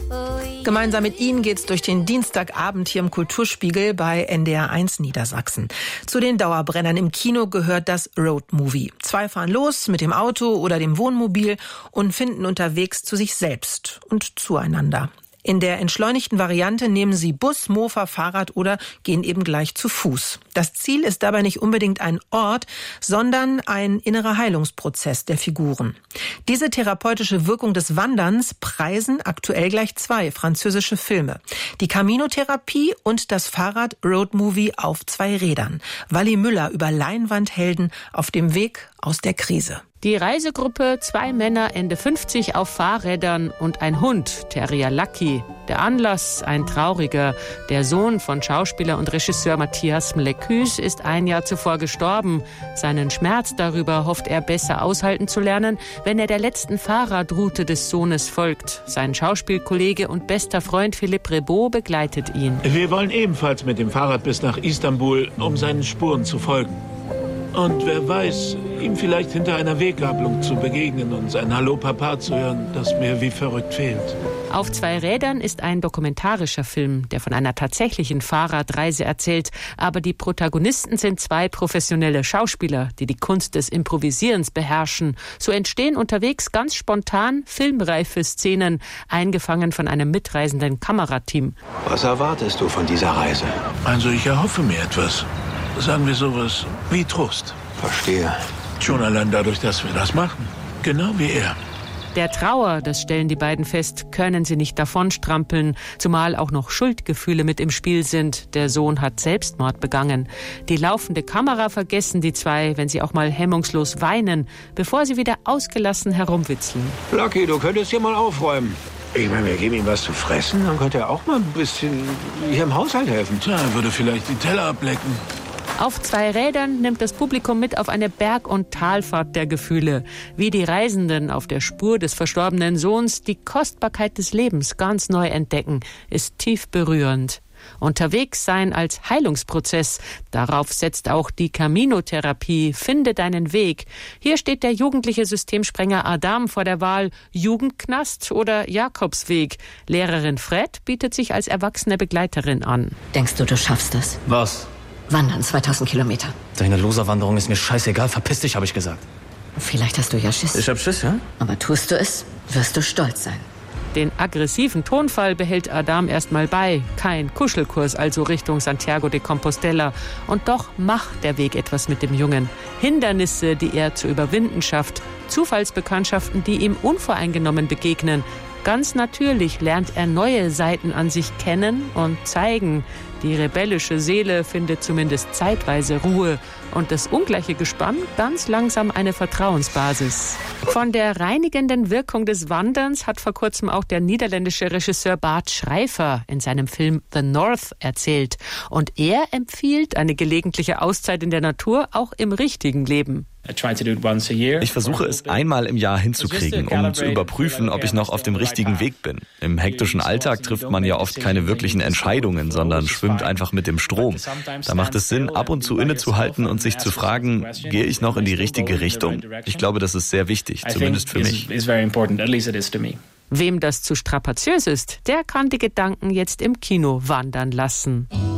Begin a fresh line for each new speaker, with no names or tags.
Gemeinsam mit Ihnen geht's durch den Dienstagabend hier im Kulturspiegel bei NDR1 Niedersachsen. Zu den Dauerbrennern im Kino gehört das Roadmovie. 2 fahren los mit dem Auto oder dem Wohnmobil und finden unterwegs zu sich selbst und zueinander. In der entschleunigten Variante nehmen sie Bus, Mofa, Fahrrad oder gehen eben gleich zu Fuß. Das Ziel ist dabei nicht unbedingt ein Ort, sondern ein innerer Heilungsprozess der Figuren. Diese therapeutische Wirkung des Wanderns preisen aktuell gleich 2 französische Filme. Die Camino-Therapie und das Fahrrad-Roadmovie auf 2 Rädern. Wally Müller über Leinwandhelden auf dem Weg aus der Krise.
Die Reisegruppe, 2 Männer Ende 50 auf Fahrrädern und ein Hund, Terrier Lucky. Der Anlass, ein trauriger. Der Sohn von Schauspieler und Regisseur Matthias Mlecuse ist 1 Jahr zuvor gestorben. Seinen Schmerz darüber hofft er besser aushalten zu lernen, wenn er der letzten Fahrradroute des Sohnes folgt. Sein Schauspielkollege und bester Freund Philippe Rebaud begleitet ihn.
Wir wollen ebenfalls mit dem Fahrrad bis nach Istanbul, um seinen Spuren zu folgen. Und wer weiß, ihm vielleicht hinter einer Weggabelung zu begegnen und sein Hallo Papa zu hören, das mir wie verrückt fehlt.
Auf 2 Rädern ist ein dokumentarischer Film, der von einer tatsächlichen Fahrradreise erzählt. Aber die Protagonisten sind 2 professionelle Schauspieler, die die Kunst des Improvisierens beherrschen. So entstehen unterwegs ganz spontan filmreife Szenen, eingefangen von einem mitreisenden Kamerateam.
Was erwartest du von dieser Reise?
Also ich erhoffe mir etwas. Sagen wir sowas wie Trost.
Verstehe.
Schon allein dadurch, dass wir das machen. Genau wie er.
Der Trauer, das stellen die beiden fest, können sie nicht davonstrampeln, zumal auch noch Schuldgefühle mit im Spiel sind. Der Sohn hat Selbstmord begangen. Die laufende Kamera vergessen die 2, wenn sie auch mal hemmungslos weinen, bevor sie wieder ausgelassen herumwitzeln.
Lucky, du könntest hier mal aufräumen. Ich meine, wir geben ihm was zu fressen, dann könnte er auch mal ein bisschen hier im Haushalt helfen.
Tja, er würde vielleicht die Teller ablecken.
Auf 2 Rädern nimmt das Publikum mit auf eine Berg- und Talfahrt der Gefühle. Wie die Reisenden auf der Spur des verstorbenen Sohns die Kostbarkeit des Lebens ganz neu entdecken, ist tief berührend. Unterwegs sein als Heilungsprozess, darauf setzt auch die Camino-Therapie, finde deinen Weg. Hier steht der jugendliche Systemsprenger Adam vor der Wahl Jugendknast oder Jakobsweg. Lehrerin Fred bietet sich als erwachsene Begleiterin an.
Denkst du schaffst das?
Was?
Wandern, 2000 Kilometer.
Deine Loserwanderung ist mir scheißegal. Verpiss dich, habe ich gesagt.
Vielleicht hast du ja Schiss.
Ich hab Schiss, ja?
Aber tust du es, wirst du stolz sein.
Den aggressiven Tonfall behält Adam erstmal bei. Kein Kuschelkurs also Richtung Santiago de Compostela. Und doch macht der Weg etwas mit dem Jungen. Hindernisse, die er zu überwinden schafft. Zufallsbekanntschaften, die ihm unvoreingenommen begegnen. Ganz natürlich lernt er neue Seiten an sich kennen und zeigen. Die rebellische Seele findet zumindest zeitweise Ruhe und das ungleiche Gespann ganz langsam eine Vertrauensbasis. Von der reinigenden Wirkung des Wanderns hat vor kurzem auch der niederländische Regisseur Bart Schrijver in seinem Film The North erzählt. Und er empfiehlt eine gelegentliche Auszeit in der Natur auch im richtigen Leben.
Ich versuche es einmal im Jahr hinzukriegen, um zu überprüfen, ob ich noch auf dem richtigen Weg bin. Im hektischen Alltag trifft man ja oft keine wirklichen Entscheidungen, sondern schwimmt einfach mit dem Strom. Da macht es Sinn, ab und zu innezuhalten und sich zu fragen, gehe ich noch in die richtige Richtung? Ich glaube, das ist sehr wichtig, zumindest für mich.
Wem das zu strapaziös ist, der kann die Gedanken jetzt im Kino wandern lassen.